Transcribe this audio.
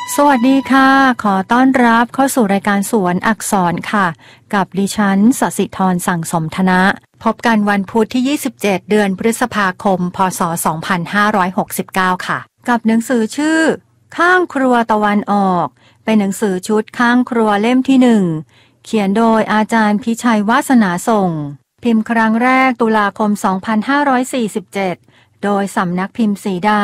สวัสดีค่ะขอต้อนรับเข้าสู่รายการสวนอักษรค่ะกับดิฉันสศิธรสั่งสมธนะพบกันวันพุธที่27เดือนพฤษภาคมพศ2569ค่ะกับหนังสือชื่อข้างครัวตะวันออกเป็นหนังสือชุดข้างครัวเล่มที่1เขียนโดยอาจารย์พิชัยวาสนาส่งพิมพ์ครั้งแรกตุลาคม2547โดยสำนักพิมพ์สีดา